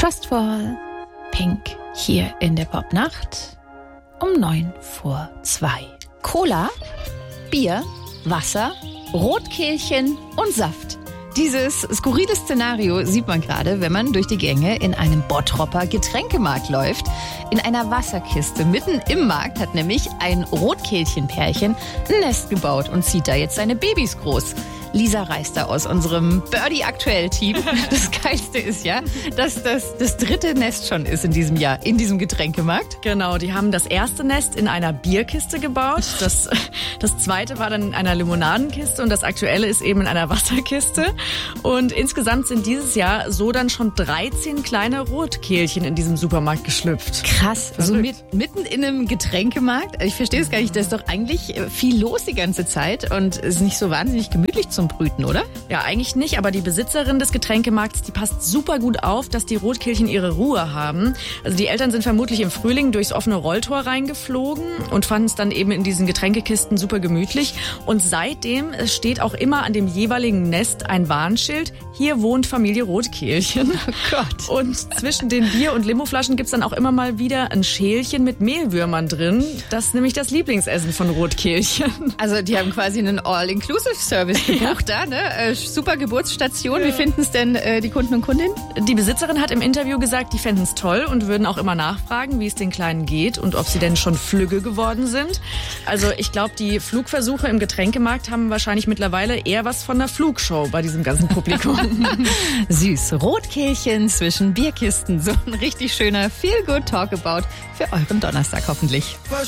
Trustful Pink hier in der Popnacht um 1:09. Cola, Bier, Wasser, Rotkehlchen und Saft. Dieses skurrile Szenario sieht man gerade, wenn man durch die Gänge in einem Bottropper Getränkemarkt läuft. In einer Wasserkiste mitten im Markt hat nämlich ein Rotkehlchenpärchen ein Nest gebaut und zieht da jetzt seine Babys groß. Lisa Reister aus unserem Birdie-Aktuell-Team. Das Geilste ist ja, dass das dritte Nest schon ist in diesem Jahr, in diesem Getränkemarkt. Genau, die haben das erste Nest in einer Bierkiste gebaut. Das zweite war dann in einer Limonadenkiste und das aktuelle ist eben in einer Wasserkiste. Und insgesamt sind dieses Jahr so dann schon 13 kleine Rotkehlchen in diesem Supermarkt geschlüpft. Krass, so mitten in einem Getränkemarkt. Ich verstehe es gar nicht, da ist doch eigentlich viel los die ganze Zeit und es ist nicht so wahnsinnig gemütlich zum Brüten, oder? Ja, eigentlich nicht, aber die Besitzerin des Getränkemarkts, die passt super gut auf, dass die Rotkehlchen ihre Ruhe haben. Also die Eltern sind vermutlich im Frühling durchs offene Rolltor reingeflogen und fanden es dann eben in diesen Getränkekisten super gemütlich. Und seitdem steht auch immer an dem jeweiligen Nest ein Warnschild: Hier wohnt Familie Rotkehlchen. Oh Gott. Und zwischen den Bier- und Limoflaschen gibt's dann auch immer mal wieder ein Schälchen mit Mehlwürmern drin. Das ist nämlich das Lieblingsessen von Rotkehlchen. Also die haben quasi einen All-Inclusive-Service gebucht. Auch da, ne? Super Geburtsstation. Wie finden es denn die Kunden und Kundinnen? Die Besitzerin hat im Interview gesagt, die fänden es toll und würden auch immer nachfragen, wie es den Kleinen geht und ob sie denn schon flügge geworden sind. Also ich glaube, die Flugversuche im Getränkemarkt haben wahrscheinlich mittlerweile eher was von einer Flugshow bei diesem ganzen Publikum. Süß. Rotkehlchen zwischen Bierkisten. So ein richtig schöner Feel-Good-Talkabout für euren Donnerstag hoffentlich.